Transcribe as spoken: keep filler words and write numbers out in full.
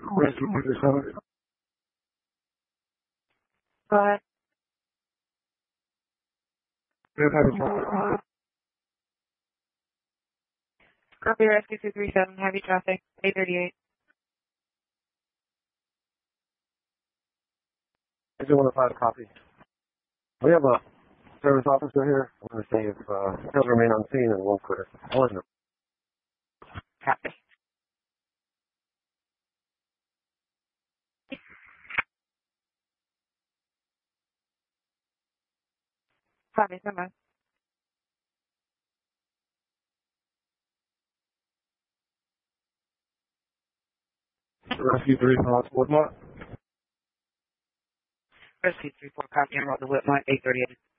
Rescue one three seven. Go ahead. Yes, I have a problem. Copy Rescue two three seven, heavy traffic, eight thirty-eight. I just want to find a copy. We have a service officer here. I'm going to say if uh, he'll remain on scene and won't quit. I wasn't. Copy. Copy, come on. Rescue three five Woodmont. Rescue three four, copy, enroll the Whitmont, eight thirty-eight.